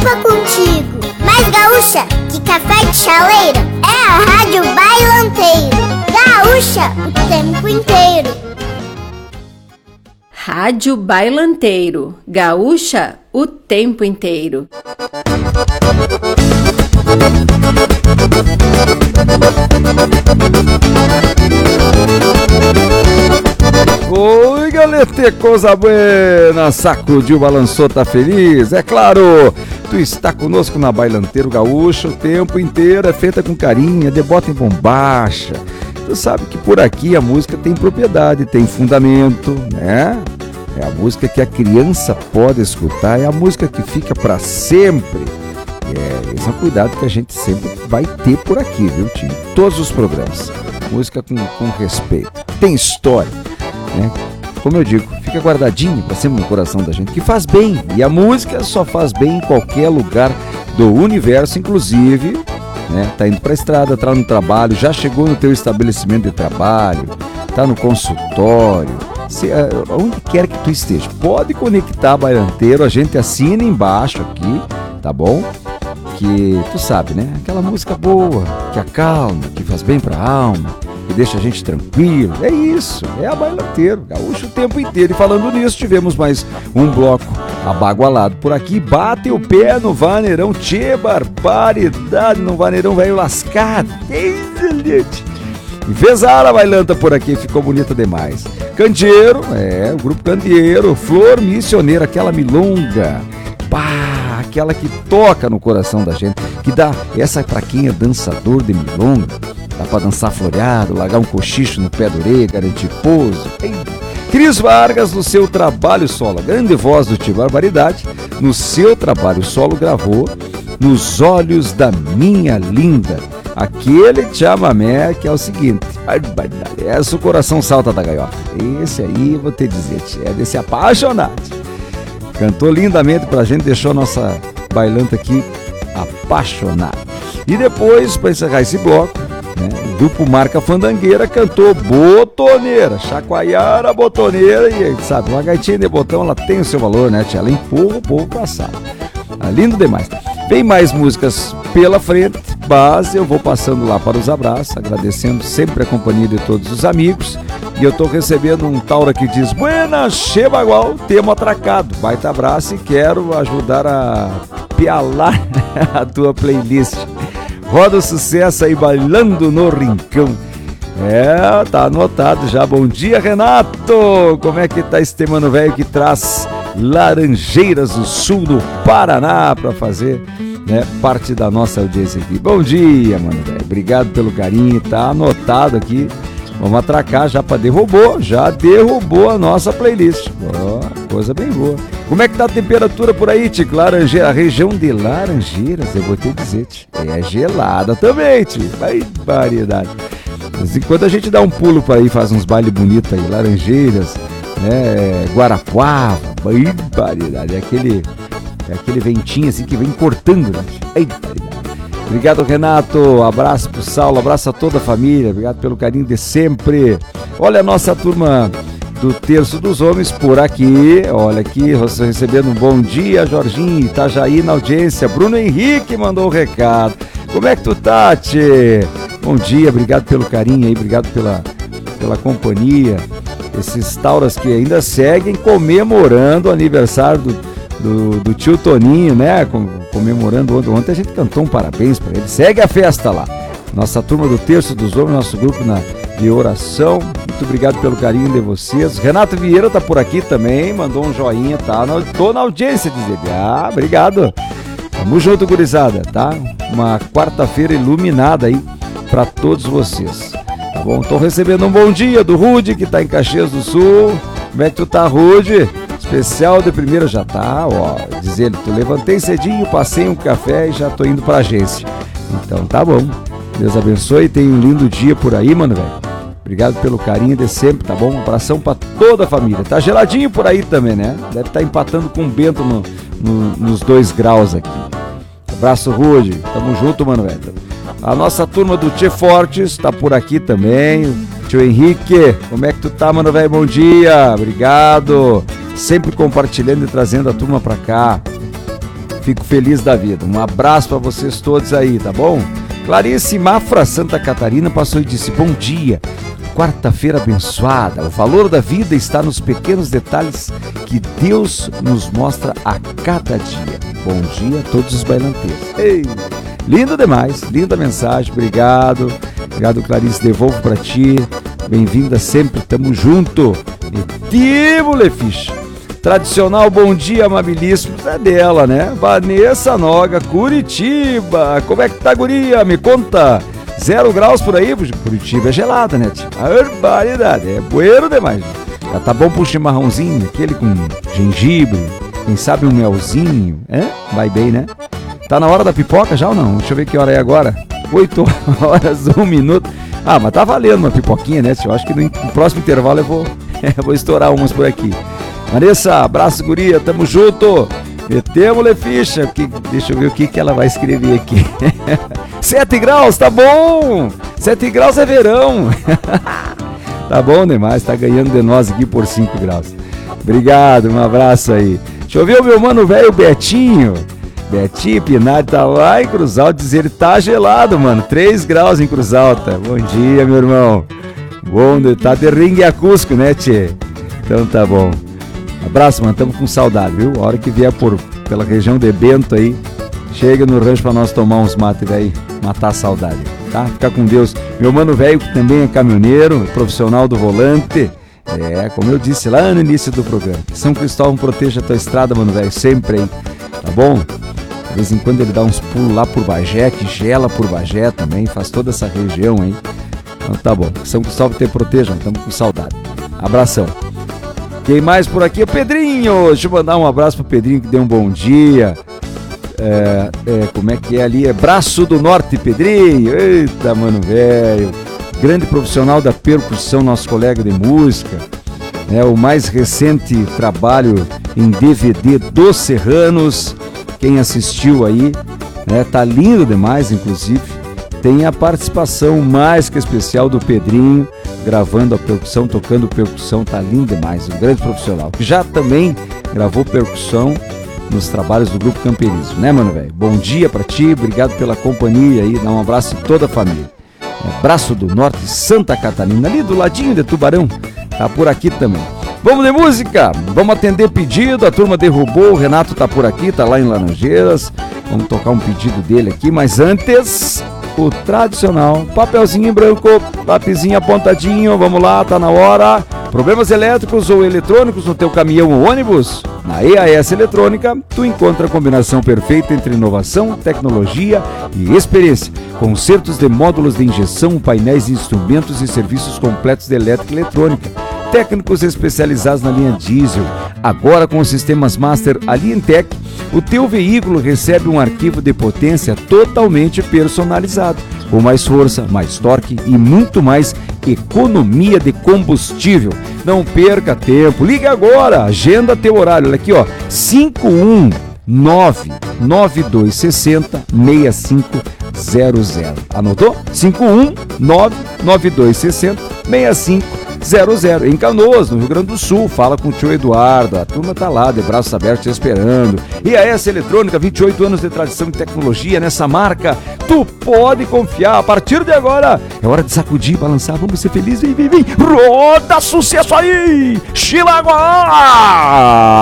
samba contigo. Mais gaúcha que café de chaleira é a Rádio Bailanteiro. Gaúcha o tempo inteiro. Rádio Bailanteiro. Gaúcha o tempo inteiro. Oi, galete, coisa buena, sacudiu, balançou, tá feliz? É claro, tu está conosco na Bailanteiro Gaúcho o tempo inteiro, é feita com carinho, de bota em bombacha. Tu sabe que por aqui a música tem propriedade, tem fundamento, né? É a música que a criança pode escutar, é a música que fica pra sempre. Esse é um cuidado que a gente sempre vai ter por aqui, viu, tio? Todos os programas. Música com respeito. Tem história, né? Como eu digo, fica guardadinho pra sempre no coração da gente, que faz bem. E a música só faz bem em qualquer lugar do universo, inclusive, né? Tá indo pra estrada, tá no trabalho, já chegou no teu estabelecimento de trabalho, tá no consultório, onde quer que tu esteja. Pode conectar a Bailanteiro, a gente assina embaixo aqui, tá bom? Que tu sabe, né? Aquela música boa, que acalma, que faz bem pra alma, que deixa a gente tranquilo. É isso, é a Bailanteiro, gaúcho o tempo inteiro. E falando nisso, tivemos mais um bloco abagualado por aqui. Bate o pé no vaneirão, tchê, barbaridade, no vaneirão velho lascado. Enfesaram a bailanta por aqui, ficou bonita demais. Candeeiro, o grupo Candeeiro, Flor Missioneira, aquela milonga, pá, aquela que toca no coração da gente, que dá essa pra quem é dançador de milonga, dá pra dançar floreado, largar um cochicho no pé da orelha, garantir pouso. Cris Vargas, no seu trabalho solo, a grande voz do tio Barbaridade, no seu trabalho solo gravou Nos Olhos da Minha Linda, aquele chamamé que é o seguinte, esse o coração salta da gaiola. Esse aí, vou te dizer, é desse apaixonado. Cantou lindamente pra gente, deixou a nossa bailanta aqui apaixonada. E depois, para encerrar esse bloco, né, o grupo Marca Fandangueira cantou Botoneira, chacoalhar a botoneira. E sabe, uma gaitinha de botão, ela tem o seu valor, né, tia? Ela empurra o povo pra sala. Lindo demais. Vem mais músicas pela frente, mas eu vou passando lá para os abraços, agradecendo sempre a companhia de todos os amigos. E eu estou recebendo um taura que diz: Buena, Chebagual, temo atracado. Baita abraço e quero ajudar a pialar a tua playlist. Roda o sucesso aí, bailando no rincão. Tá anotado já. Bom dia, Renato. Como é que tá esse mano velho que traz Laranjeiras do Sul do Paraná para fazer, né, parte da nossa audiência aqui? Bom dia, mano velho. Obrigado pelo carinho. Tá anotado aqui. Vamos atracar já para já derrubou a nossa playlist. Coisa bem boa. Como é que tá a temperatura por aí, Tico? Laranjeira, a região de Laranjeiras, eu vou te dizer, Tico, é gelada também, Tico. Variedade. Mas enquanto a gente dá um pulo para aí, faz uns bailes bonitos aí, Laranjeiras, né, Guarapuava, variedade. É aquele ventinho assim que vem cortando, né? Obrigado, Renato. Abraço pro Saulo, abraço a toda a família. Obrigado pelo carinho de sempre. Olha a nossa turma do Terço dos Homens por aqui. Olha aqui, recebendo um bom dia, Jorginho, Itajaí na audiência. Bruno Henrique mandou um recado. Como é que tu tá, tchê? Bom dia, obrigado pelo carinho aí, obrigado pela companhia. Esses tauras que ainda seguem comemorando o aniversário do tio Toninho, né? Comemorando ontem a gente cantou um parabéns para ele. Segue a festa lá. Nossa turma do Terço dos Homens, nosso grupo de oração. Muito obrigado pelo carinho de vocês. Renato Vieira tá por aqui também, mandou um joinha, tá? Tô na audiência, diz ele. Obrigado. Tamo junto, gurizada, tá? Uma quarta-feira iluminada aí para todos vocês. Tá bom? Tô recebendo um bom dia do Rude, que tá em Caxias do Sul. Como é que tu tá, Rude? Especial de primeira já tá, diz ele, levantei cedinho, passei um café e já tô indo pra agência. Então tá bom, Deus abençoe, tenha um lindo dia por aí, mano, velho. Obrigado pelo carinho de sempre, tá bom? Um abração pra toda a família. Tá geladinho por aí também, né? Deve estar empatando com o Bento nos 2 graus aqui. Abraço, Rude, tamo junto, mano, velho. A nossa turma do Tchê Fortes tá por aqui também. Tio Henrique, como é que tu tá, mano, velho? Bom dia, obrigado. Sempre compartilhando e trazendo a turma pra cá. Fico feliz da vida. Um abraço para vocês todos aí, tá bom? Clarice Mafra, Santa Catarina, passou e disse: bom dia, quarta-feira abençoada. O valor da vida está nos pequenos detalhes que Deus nos mostra a cada dia. Bom dia a todos os bailanteiros. Ei, lindo demais, linda mensagem, obrigado. Obrigado, Clarice, devolvo para ti. Bem-vinda sempre, tamo junto. E Timo Lefiche. Tradicional bom dia, amabilíssimos, é dela, né? Vanessa Noga, Curitiba. Como é que tá, guria? Me conta. 0 graus por aí? Curitiba é gelada, né, tio? A barbaridade, é bueiro demais. Já tá bom pro chimarrãozinho, aquele com gengibre, quem sabe um melzinho, é? Vai bem, né? Tá na hora da pipoca já ou não? Deixa eu ver que hora é agora. 8 horas, 1 minuto. Ah, mas tá valendo uma pipoquinha, né, tio? Acho que no próximo intervalo eu vou estourar umas por aqui. Vanessa, abraço, guria, tamo junto. Metemos Leficha. Deixa eu ver o que ela vai escrever aqui. 7 graus, tá bom. 7 graus é verão. Tá bom demais, tá ganhando de nós aqui por 5 graus. Obrigado, um abraço aí. Deixa eu ver o meu mano velho Betinho. Betinho Pinari tá lá em Cruz Alta, diz ele tá gelado, mano. 3 graus em Cruz Alta. Bom dia, meu irmão. Bom, tá de ringue a Cusco, né, tchê? Então tá bom. Abraço, mano, tamo com saudade, viu? A hora que vier pela região de Bento aí, chega no rancho pra nós tomar uns mates, velho, matar a saudade, tá? Fica com Deus. Meu mano velho, que também é caminhoneiro, profissional do volante, como eu disse lá no início do programa, São Cristóvão proteja a tua estrada, mano velho, sempre aí, tá bom? De vez em quando ele dá uns pulos lá por Bagé, que gela por Bagé também, faz toda essa região aí. Então tá bom, São Cristóvão te proteja, tamo com saudade. Abração. Quem mais por aqui? O Pedrinho. Deixa eu mandar um abraço pro Pedrinho que deu um bom dia. Como é que é ali? É Braço do Norte, Pedrinho. Eita, mano, velho. Grande profissional da percussão, nosso colega de música. O mais recente trabalho em DVD dos Serranos. Quem assistiu aí, tá lindo demais, inclusive. Tem a participação mais que especial do Pedrinho, gravando a percussão, tocando percussão, tá lindo demais, um grande profissional, que já também gravou percussão nos trabalhos do Grupo Campeirismo, né, mano, velho? Bom dia pra ti, obrigado pela companhia aí, dá um abraço em toda a família. Braço do Norte, Santa Catarina, ali do ladinho de Tubarão, tá por aqui também. Vamos de música, vamos atender pedido, a turma derrubou, o Renato tá por aqui, tá lá em Laranjeiras, vamos tocar um pedido dele aqui, mas antes... o tradicional, papelzinho em branco, lapisinho apontadinho, vamos lá, tá na hora. Problemas elétricos ou eletrônicos no teu caminhão ou ônibus? Na EAS Eletrônica, tu encontra a combinação perfeita entre inovação, tecnologia e experiência. Consertos de módulos de injeção, painéis, instrumentos e serviços completos de elétrica e eletrônica. Técnicos especializados na linha diesel. Agora com os sistemas Master Alientec, o teu veículo recebe um arquivo de potência totalmente personalizado, com mais força, mais torque e muito mais economia de combustível. Não perca tempo, ligue agora, agenda teu horário, olha aqui ó, 519-9260-6500. Anotou? 519-9260-6500. Em Canoas, no Rio Grande do Sul. Fala com o tio Eduardo, a turma tá lá de braços abertos te esperando. E a EAS Eletrônica, 28 anos de tradição e tecnologia nessa marca, tu pode confiar. A partir de agora é hora de sacudir, balançar, vamos ser felizes, vem, roda sucesso aí, Chilagoa!